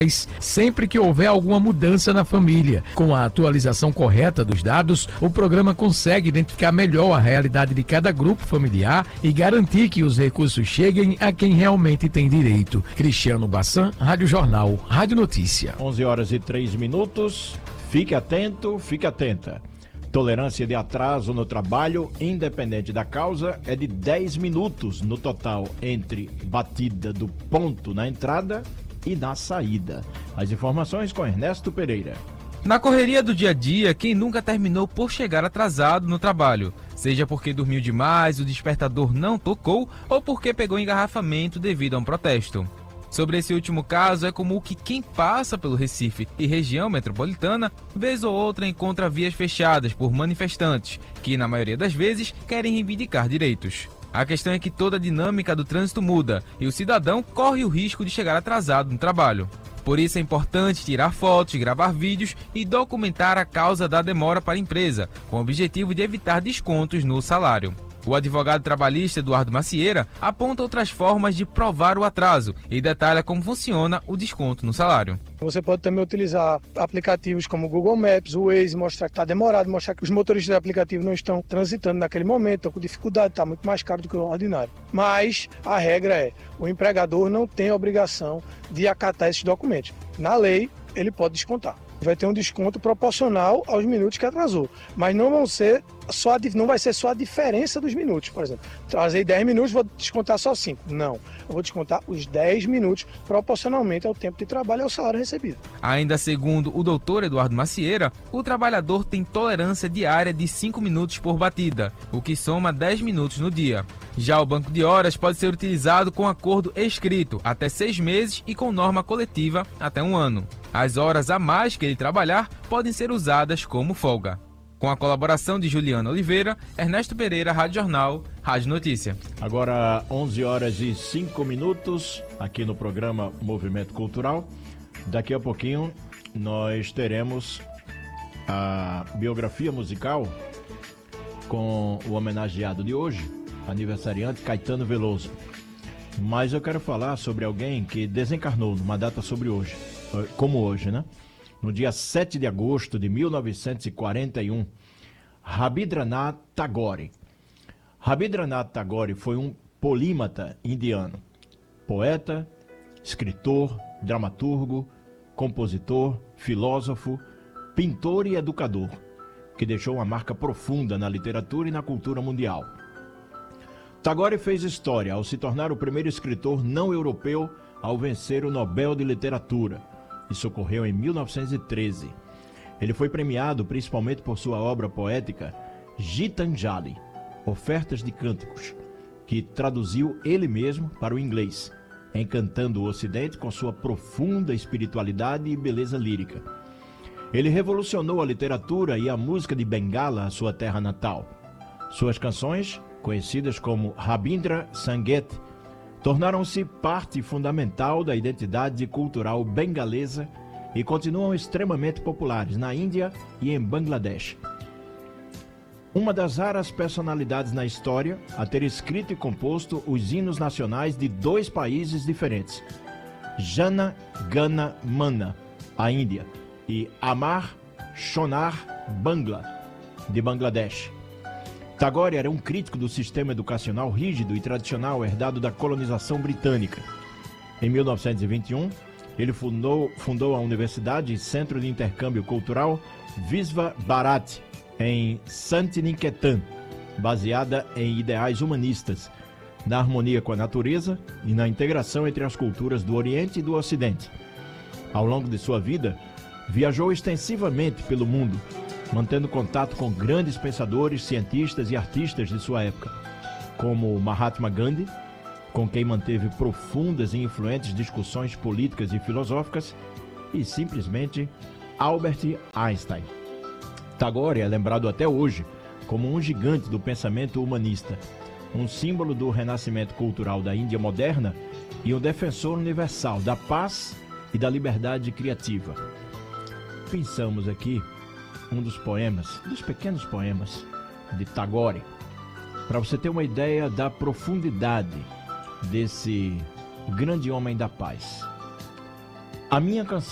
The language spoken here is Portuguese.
sempre que houver alguma mudança na família. Com a atualização correta dos dados, o programa consegue identificar melhor a realidade de cada grupo familiar e garantir que os recursos cheguem a quem realmente tem direito. Cristiano Bassan, Rádio Jornal, Rádio Notícia. 11h03. Fique atento, fique atenta. Tolerância de atraso no trabalho, independente da causa, é de 10 minutos no total entre batida do ponto na entrada e na saída. As informações com Ernesto Pereira. Na correria do dia a dia, quem nunca terminou por chegar atrasado no trabalho? Seja porque dormiu demais, o despertador não tocou ou porque pegou engarrafamento devido a um protesto. Sobre esse último caso, é comum que quem passa pelo Recife e região metropolitana, vez ou outra encontra vias fechadas por manifestantes, que na maioria das vezes querem reivindicar direitos. A questão é que toda a dinâmica do trânsito muda e o cidadão corre o risco de chegar atrasado no trabalho. Por isso é importante tirar fotos, gravar vídeos e documentar a causa da demora para a empresa, com o objetivo de evitar descontos no salário. O advogado trabalhista Eduardo Macieira aponta outras formas de provar o atraso e detalha como funciona o desconto no salário. Você pode também utilizar aplicativos como o Google Maps, o Waze, mostrar que está demorado, mostrar que os motoristas do aplicativo não estão transitando naquele momento, estão com dificuldade, está muito mais caro do que o ordinário. Mas a regra é, o empregador não tem a obrigação de acatar esses documentos. Na lei, ele pode descontar. Vai ter um desconto proporcional aos minutos que atrasou, mas não vai ser só a diferença dos minutos. Por exemplo, atrasei 10 minutos, vou descontar só 5. Não, eu vou descontar os 10 minutos proporcionalmente ao tempo de trabalho e ao salário recebido. Ainda segundo o doutor Eduardo Macieira, o trabalhador tem tolerância diária de 5 minutos por batida, o que soma 10 minutos no dia. Já o banco de horas pode ser utilizado com acordo escrito até 6 meses e com norma coletiva até 1 ano. As horas a mais que ele trabalhar podem ser usadas como folga. Com a colaboração de Juliana Oliveira, Ernesto Pereira, Rádio Jornal, Rádio Notícia. Agora 11h05, aqui no programa Movimento Cultural. Daqui a pouquinho nós teremos a biografia musical com o homenageado de hoje, aniversariante Caetano Veloso. Mas eu quero falar sobre alguém que desencarnou numa data como hoje, né? No dia 7 de agosto de 1941, Rabindranath Tagore. Rabindranath Tagore foi um polímata indiano, poeta, escritor, dramaturgo, compositor, filósofo, pintor e educador, que deixou uma marca profunda na literatura e na cultura mundial. Tagore fez história ao se tornar o primeiro escritor não europeu ao vencer o Nobel de Literatura. Isso ocorreu em 1913. Ele foi premiado principalmente por sua obra poética Gitanjali, Ofertas de Cânticos, que traduziu ele mesmo para o inglês, encantando o Ocidente com sua profunda espiritualidade e beleza lírica. Ele revolucionou a literatura e a música de Bengala, a sua terra natal. Suas canções, conhecidas como Rabindra Sangeet, tornaram-se parte fundamental da identidade cultural bengalesa e continuam extremamente populares na Índia e em Bangladesh. Uma das raras personalidades na história a ter escrito e composto os hinos nacionais de 2 países diferentes, Jana Gana Mana, a Índia, e Amar Shonar Bangla, de Bangladesh. Tagore era um crítico do sistema educacional rígido e tradicional herdado da colonização britânica. Em 1921, ele fundou a Universidade e Centro de Intercâmbio Cultural Visva Bharati, em Santiniketan, baseada em ideais humanistas, na harmonia com a natureza e na integração entre as culturas do Oriente e do Ocidente. Ao longo de sua vida, viajou extensivamente pelo mundo, mantendo contato com grandes pensadores, cientistas e artistas de sua época, como Mahatma Gandhi, com quem manteve profundas e influentes discussões políticas e filosóficas, e simplesmente Albert Einstein. Tagore é lembrado até hoje como um gigante do pensamento humanista, um símbolo do renascimento cultural da Índia moderna e um defensor universal da paz e da liberdade criativa. Pensamos aqui um dos pequenos poemas de Tagore, para você ter uma ideia da profundidade desse grande homem da paz. A minha canção